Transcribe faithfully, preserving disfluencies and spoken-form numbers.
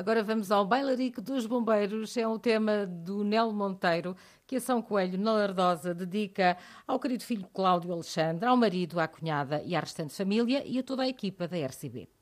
Agora vamos ao Bailarico dos Bombeiros. É um tema do Nelo Monteiro, que a São Coelho, na Lardosa, dedica ao querido filho Cláudio Alexandre, ao marido, à cunhada e à restante família e a toda a equipa da R C B.